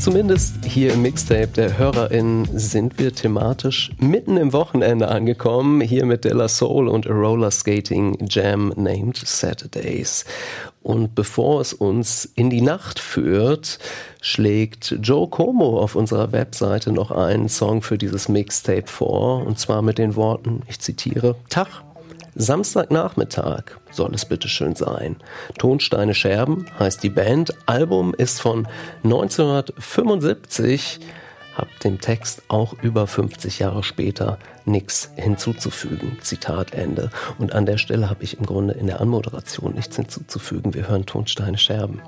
Zumindest hier im Mixtape der HörerInnen sind wir thematisch mitten im Wochenende angekommen, hier mit De La Soul und a Roller Skating Jam named Saturdays. Und bevor es uns in die Nacht führt, schlägt Joe Como auf unserer Webseite noch einen Song für dieses Mixtape vor, und zwar mit den Worten, ich zitiere, Tag, Samstagnachmittag soll es bitteschön sein. Tonsteine Scherben heißt die Band. Album ist von 1975. Hab dem Text auch über 50 Jahre später nichts hinzuzufügen. Zitat Ende. Und an der Stelle habe ich im Grunde in der Anmoderation nichts hinzuzufügen. Wir hören Tonsteine Scherben.